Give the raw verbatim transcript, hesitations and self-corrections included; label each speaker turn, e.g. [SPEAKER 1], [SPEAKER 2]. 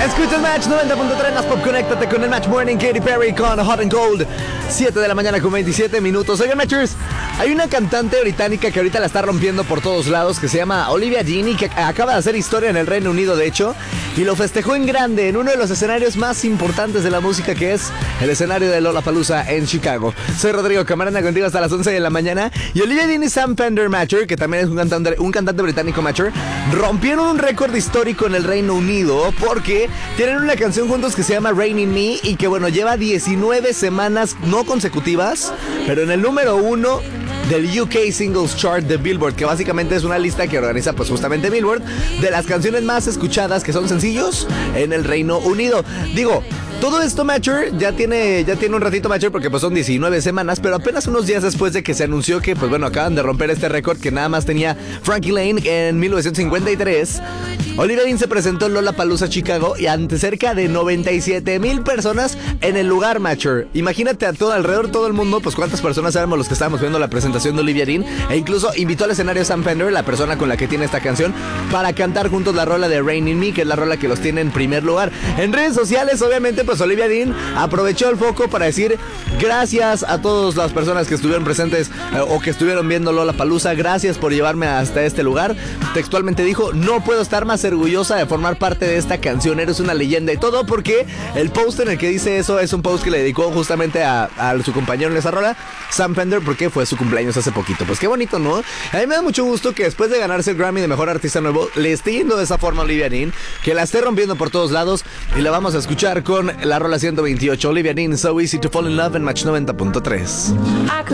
[SPEAKER 1] Escucha el Match noventa punto tres, más pop, conéctate con el Match Morning, Katy Perry con Hot and Cold, siete de la mañana con veintisiete minutos. Oigan, Matchers, hay una cantante británica que ahorita la está rompiendo por todos lados, que se llama Olivia Dean y que acaba de hacer historia en el Reino Unido, de hecho, y lo festejó en grande en uno de los escenarios más importantes de la música, que es el escenario de Lollapalooza en Chicago. Soy Rodrigo Camarena, contigo hasta las once de la mañana, y Olivia Dean y Sam Fender, Matcher, que también es un cantante, un cantante británico, Matcher, rompieron un récord histórico en el Reino Unido porque tienen una canción juntos que se llama Rain in Me y que, bueno, lleva diecinueve semanas no consecutivas, pero en el número uno del U K Singles Chart de Billboard, que básicamente es una lista que organiza pues justamente Billboard de las canciones más escuchadas que son sencillos en el Reino Unido. Digo, todo esto, Matcher, ya tiene, ya tiene un ratito, Matcher, porque pues son diecinueve semanas, pero apenas unos días después de que se anunció que, pues bueno, acaban de romper este récord que nada más tenía Frankie Lane en mil novecientos cincuenta y tres, Olivia Dean se presentó en Lollapalooza, Chicago, y ante cerca de noventa y siete mil personas en el lugar, Matcher. Imagínate a todo alrededor, todo el mundo, pues cuántas personas éramos los que estábamos viendo la presentación de Olivia Dean, e incluso invitó al escenario a Sam Fender, la persona con la que tiene esta canción, para cantar juntos la rola de Rain in Me, que es la rola que los tiene en primer lugar. En redes sociales, obviamente, pues Olivia Dean aprovechó el foco para decir gracias a todas las personas que estuvieron presentes eh, o que estuvieron viendo Lollapalooza, gracias por llevarme hasta este lugar. Textualmente dijo, no puedo estar más orgullosa de formar parte de esta canción, eres una leyenda y todo, porque el post en el que dice eso es un post que le dedicó justamente a, a su compañero en esa rola, Sam Fender, porque fue su cumpleaños hace poquito. Pues qué bonito, ¿no? A mí me da mucho gusto que después de ganarse el Grammy de Mejor Artista Nuevo, le esté yendo de esa forma a Olivia Dean, que la esté rompiendo por todos lados, y la vamos a escuchar con la rola ciento veintiocho, Olivia Dean, So Easy to Fall in Love en Match noventa punto tres.